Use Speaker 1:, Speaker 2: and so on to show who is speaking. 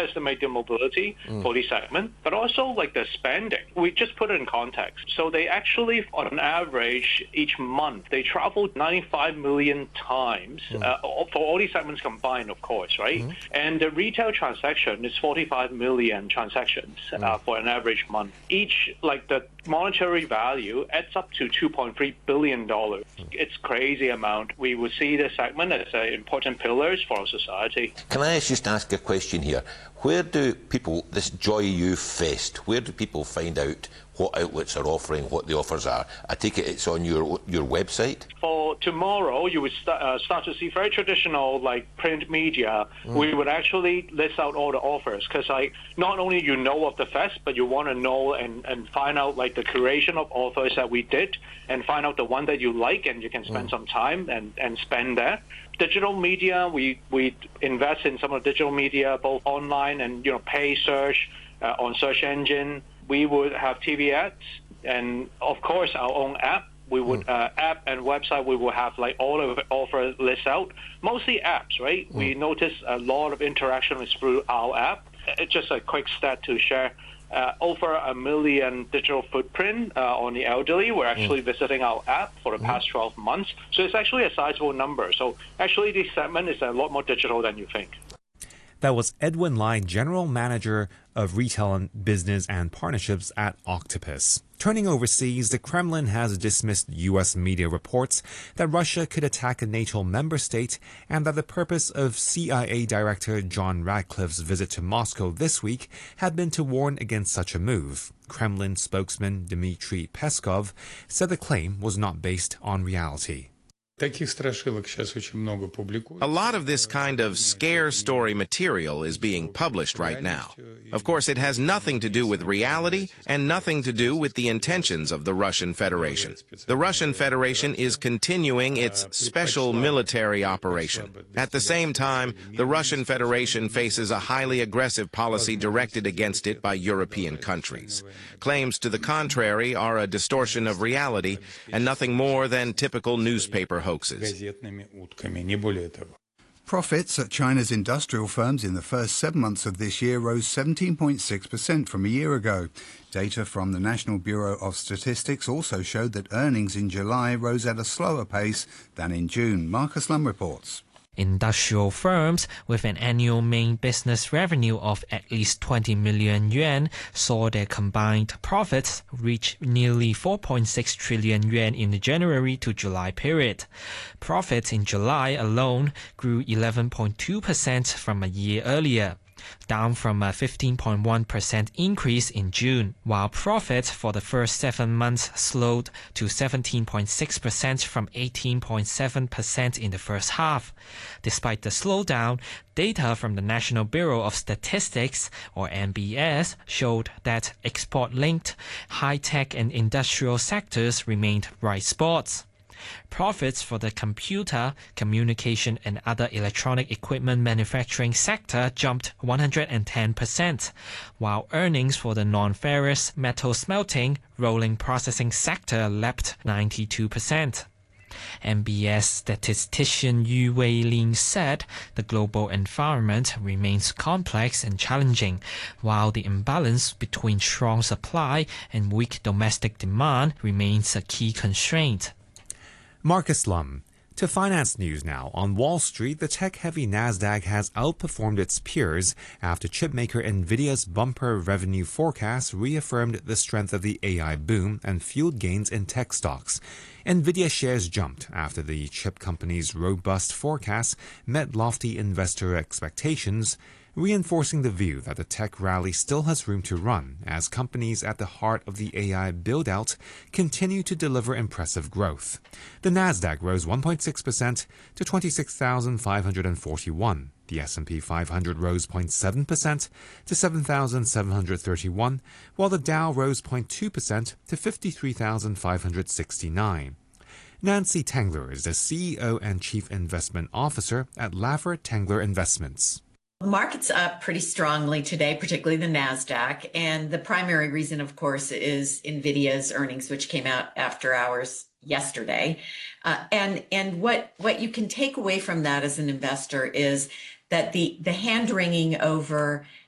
Speaker 1: underestimate the mobility for this segment, but also like the spending. We just put it in context. So they actually, on an average, each month, they travel 95 million times for all these segments combined, of course, right? And the retail transaction is 45 million transactions for an average month. Each, like the monetary value adds up to $2.3 billion. It's crazy amount. We would see this segment as important pillars for our society.
Speaker 2: Can I just ask a question here? Where do people, this Joy You Fest, where do people find out what outlets are offering, what the offers are? I take it it's on your website?
Speaker 1: For tomorrow, you would start to see very traditional, like print media. We would actually list out all the offers because, like, not only you know of the fest, but you want to know and find out like the curation of offers that we did and find out the one that you like, and you can spend some time and spend there. Digital media, we invest in some of the digital media, both online and pay search on search engine. We would have TV ads and of course our own app. We would app and website. We will have like all of the offers list out. Mostly apps, right? We notice a lot of interaction is through our app. It's just a quick stat to share. Over 1 million digital footprint on the elderly were actually visiting our app for the past 12 months. So it's actually a sizable number. So actually this segment is a lot more digital than you think.
Speaker 3: That was Edwin Lai, General Manager of Retail and Business and Partnerships at Octopus. Turning overseas, the Kremlin has dismissed U.S. media reports that Russia could attack a NATO member state and that the purpose of CIA Director John Radcliffe's visit to Moscow this week had been to warn against such a move. Kremlin spokesman Dmitry Peskov said the claim was not based on reality.
Speaker 4: A lot of this kind of scare story material is being published right now. Of course, it has nothing to do with reality and nothing to do with the intentions of the Russian Federation. The Russian Federation is continuing its special military operation. At the same time, the Russian Federation faces a highly aggressive policy directed against it by European countries. Claims to the contrary are a distortion of reality and nothing more than typical newspaper hoaxes.
Speaker 5: Profits at China's industrial firms in the first 7 months of this year rose 17.6% from a year ago. Data from the National Bureau of Statistics also showed that earnings in July rose at a slower pace than in June. Marcus Lum reports.
Speaker 6: Industrial firms with an annual main business revenue of at least 20 million yuan saw their combined profits reach nearly 4.6 trillion yuan in the January to July period. Profits in July alone grew 11.2% from a year earlier, down from a 15.1% increase in June, while profits for the first 7 months slowed to 17.6% from 18.7% in the first half. Despite the slowdown, data from the National Bureau of Statistics, or NBS, showed that export-linked, high-tech and industrial sectors remained bright spots. Profits for the computer, communication and other electronic equipment manufacturing sector jumped 110%, while earnings for the non-ferrous metal smelting, rolling processing sector leapt 92%. NBS statistician Yu Weilin said the global environment remains complex and challenging, while the imbalance between strong supply and weak domestic demand remains a key constraint.
Speaker 3: Marcus Lum. To finance news now. On Wall Street, the tech-heavy Nasdaq has outperformed its peers after chipmaker Nvidia's bumper revenue forecast reaffirmed the strength of the AI boom and fueled gains in tech stocks. Nvidia shares jumped after the chip company's robust forecast met lofty investor expectations, reinforcing the view that the tech rally still has room to run as companies at the heart of the AI build-out continue to deliver impressive growth. The Nasdaq rose 1.6% to 26,541. The S&P 500 rose 0.7% to 7,731, while the Dow rose 0.2% to 53,569. Nancy Tengler is the CEO and Chief Investment Officer at Lavert Tengler Investments.
Speaker 7: The market's up pretty strongly today, particularly the NASDAQ. And the primary reason, of course, is NVIDIA's earnings, which came out after hours yesterday. And what you can take away from that as an investor is that the hand-wringing over